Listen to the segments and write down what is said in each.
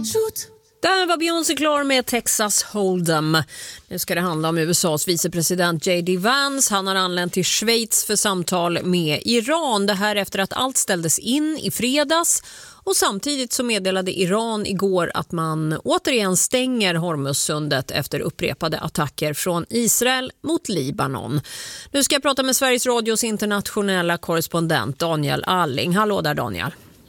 Där var Beyoncé klar med Texas Hold'em. Nu ska det handla om USAs vicepresident J.D. Vance. Han har anlänt till Schweiz för samtal med Iran. Det här efter att allt ställdes in i fredags. Och samtidigt så meddelade Iran igår att man återigen stänger Hormuzsundet efter upprepade attacker från Israel mot Libanon. Nu ska jag prata med Sveriges Radios internationella korrespondent Daniel Alling. Hallå där Daniel.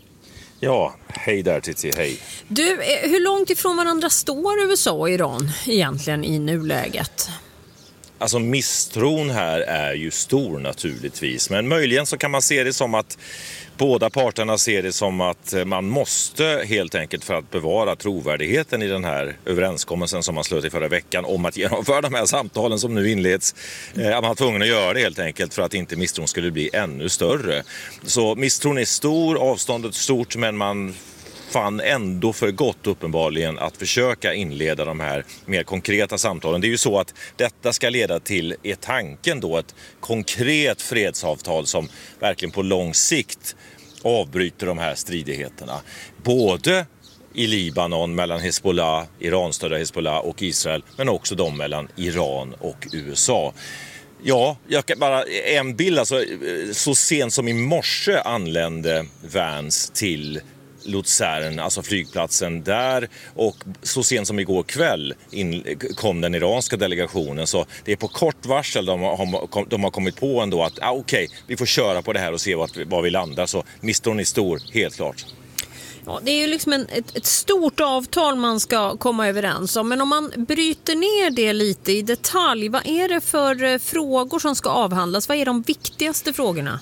Ja, hej där Titti, hej. Du, hur långt ifrån varandra står USA och Iran egentligen i nuläget? Alltså misstron här är ju stor naturligtvis, men möjligen så kan man se det som att båda parterna ser det som att man måste helt enkelt för att bevara trovärdigheten i den här överenskommelsen som man slöt i förra veckan om att genomföra de här samtalen som nu inleds. Man var tvungen att göra det helt enkelt för att inte misstron skulle bli ännu större. Så misstron är stor, avståndet stort, men man fann ändå för gott uppenbarligen att försöka inleda de här mer konkreta samtalen. Det är ju så att detta ska leda till, är tanken då, ett konkret fredsavtal som verkligen på lång sikt avbryter de här stridigheterna. Både i Libanon mellan Hezbollah, Iran-stödda Hezbollah och Israel, men också de mellan Iran och USA. Ja, jag kan bara en bild. Alltså, så sent som i morse anlände Vance till Luzern, alltså flygplatsen där, och så sent som igår kväll kom den iranska delegationen, så det är på kort varsel de har kommit på ändå att okej, vi får köra på det här och se var vi landar, så misstron är stor, helt klart. Ja, det är ju liksom ett stort avtal man ska komma överens om, men om man bryter ner det lite i detalj, vad är det för frågor som ska avhandlas? Vad är de viktigaste frågorna?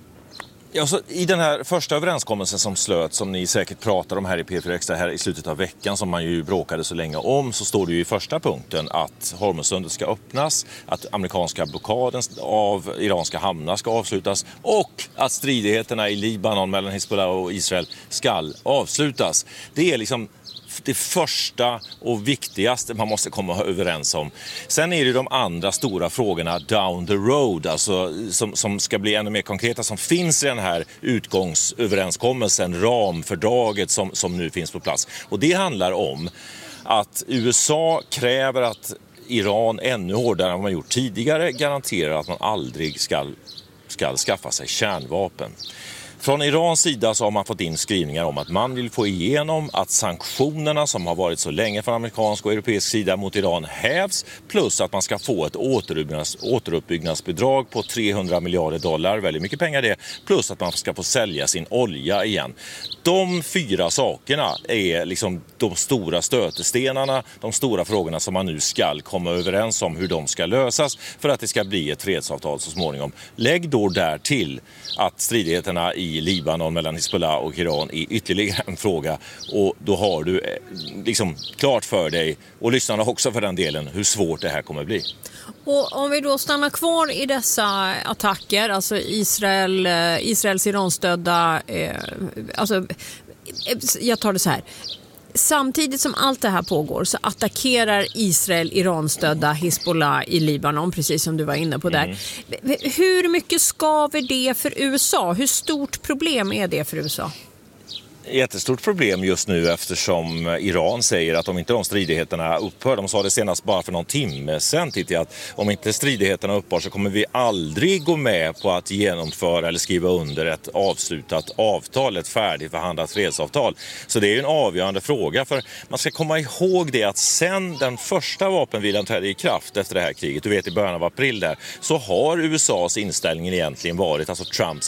Ja, så i den här första överenskommelsen som slöt, som ni säkert pratar om här i P4 Extra här i slutet av veckan, som man ju bråkade så länge om, så står det ju i första punkten att Hormuzsundet ska öppnas, att amerikanska blockaden av iranska hamnar ska avslutas och att stridigheterna i Libanon mellan Hezbollah och Israel ska avslutas. Det är liksom det första och viktigaste man måste komma överens om. Sen är det de andra stora frågorna down the road, alltså som ska bli ännu mer konkreta, som finns i den här utgångsöverenskommelsen, ramfördraget som nu finns på plats. Och det handlar om att USA kräver att Iran ännu hårdare än vad man gjort tidigare garanterar att man aldrig ska skaffa sig kärnvapen. Från Irans sida så har man fått in skrivningar om att man vill få igenom att sanktionerna som har varit så länge från amerikansk och europeisk sida mot Iran hävs, plus att man ska få ett återuppbyggnadsbidrag på $300 miljarder, väldigt mycket pengar det, plus att man ska få sälja sin olja igen. De 4 sakerna är liksom de stora stötestenarna, de stora frågorna som man nu ska komma överens om hur de ska lösas för att det ska bli ett fredsavtal så småningom. Lägg då där till att stridigheterna i Libanon mellan Hezbollah och Iran är ytterligare en fråga, och då har du liksom klart för dig, och lyssnarna också för den delen, hur svårt det här kommer bli. Och om vi då stannar kvar i dessa attacker, alltså Israels Iranstödda, alltså jag tar det så här. Samtidigt som allt det här pågår så attackerar Israel Iranstödda Hezbollah i Libanon, precis som du var inne på där. Hur mycket skaver det för USA? Hur stort problem är det för USA? Jättestort problem just nu, eftersom Iran säger att om inte de stridigheterna upphör, de sa det senast bara för någon timme sedan, att om inte stridigheterna upphör så kommer vi aldrig gå med på att genomföra eller skriva under ett avslutat avtal, ett färdigförhandlat fredsavtal. Så det är ju en avgörande fråga, för man ska komma ihåg det att sen den första vapenvilan trädde i kraft efter det här kriget, du vet i början av april där, så har USAs inställning egentligen varit, alltså Trumps